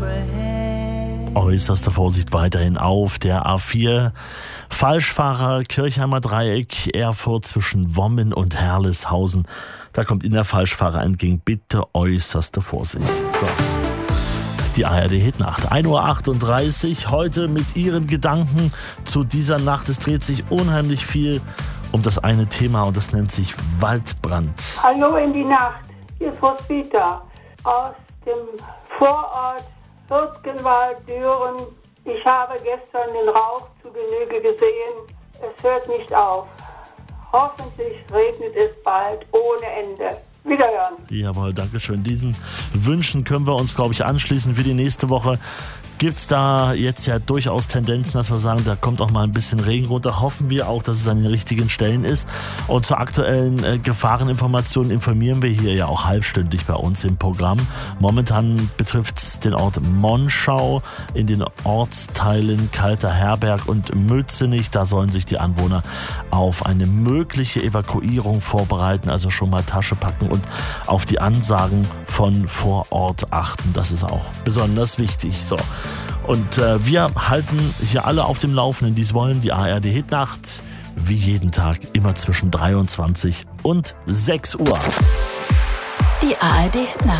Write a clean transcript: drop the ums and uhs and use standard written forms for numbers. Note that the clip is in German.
Äußerste Vorsicht weiterhin auf der A4. Falschfahrer, Kirchheimer Dreieck, Erfurt zwischen Wommen und Herleshausen. Da kommt Ihnen der Falschfahrer entgegen. Bitte äußerste Vorsicht. So. Die ARD-Hitnacht, 1:38 Uhr. Heute mit Ihren Gedanken zu dieser Nacht. Es dreht sich unheimlich viel um das eine Thema und das nennt sich Waldbrand. Hallo in die Nacht. Hier ist Roswitha aus dem Vorort Hürtgenwald, Düren. Ich habe gestern den Rauch zu Genüge gesehen. Es hört nicht auf. Hoffentlich regnet es bald ohne Ende. Wiederhören. Jawohl, Dankeschön. Diesen Wünschen können wir uns, glaube ich, anschließen für die nächste Woche. Gibt es da jetzt ja durchaus Tendenzen, dass wir sagen, da kommt auch mal ein bisschen Regen runter. Hoffen wir auch, dass es an den richtigen Stellen ist. Und zur aktuellen Gefahreninformation informieren wir hier ja auch halbstündlich bei uns im Programm. Momentan betrifft es den Ort Monschau in den Ortsteilen Kalter Herberg und Mützenich. Da sollen sich die Anwohner auf eine mögliche Evakuierung vorbereiten, also schon mal Tasche packen und auf die Ansagen von vor Ort achten. Das ist auch besonders wichtig. So. Und wir halten hier alle auf dem Laufenden, die es wollen. Die ARD-Hitnacht, wie jeden Tag, immer zwischen 23 und 6 Uhr. Die ARD-Hitnacht.